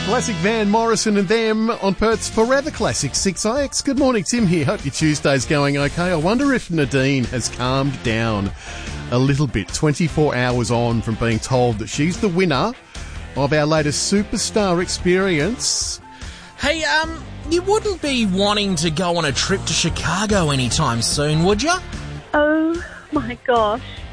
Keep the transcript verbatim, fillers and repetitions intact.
Classic Van Morrison and them on Perth's Forever Classic six I X. Good morning, Tim here. Hope your Tuesday's going okay. I wonder if Nadine has calmed down a little bit, twenty-four hours on from being told that she's the winner of our latest Superstar Experience. Hey, um, you wouldn't be wanting to go on a trip to Chicago anytime soon, would you? Oh my gosh.